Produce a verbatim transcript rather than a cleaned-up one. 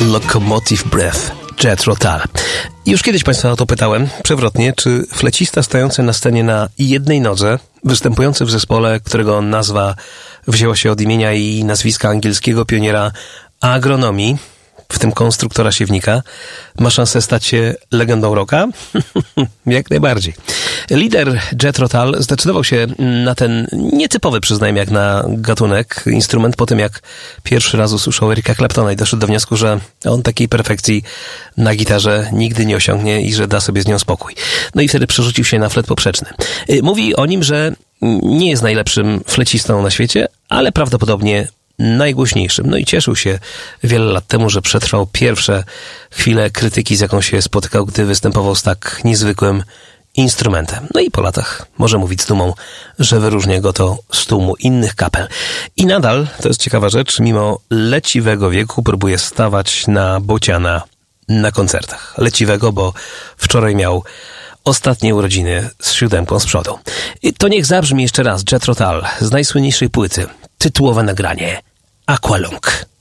Locomotive Breath, Jethro Tull. Już kiedyś Państwa o to pytałem, przewrotnie, czy flecista stojący na scenie na jednej nodze, występujący w zespole, którego nazwa wzięła się od imienia i nazwiska angielskiego pioniera agronomii, w tym konstruktora siewnika, ma szansę stać się legendą rocka? Jak najbardziej. Lider Jethro Tull zdecydował się na ten nietypowy, przyznajmy, jak na gatunek, instrument po tym, jak pierwszy raz usłyszał Erika Claptona i doszedł do wniosku, że on takiej perfekcji na gitarze nigdy nie osiągnie i że da sobie z nią spokój. No i wtedy przerzucił się na flet poprzeczny. Mówi o nim, że nie jest najlepszym flecistą na świecie, ale prawdopodobnie najgłośniejszym. No i cieszył się wiele lat temu, że przetrwał pierwsze chwile krytyki, z jaką się spotykał, gdy występował z tak niezwykłym instrumentem. No i po latach może mówić z dumą, że wyróżnia go to z tłumu innych kapel. I nadal, to jest ciekawa rzecz, mimo leciwego wieku próbuje stawać na bociana na koncertach. Leciwego, bo wczoraj miał ostatnie urodziny z siódemką z przodu. I to niech zabrzmi jeszcze raz Jethro Tull z najsłynniejszej płyty. Tytułowe nagranie Aqualung.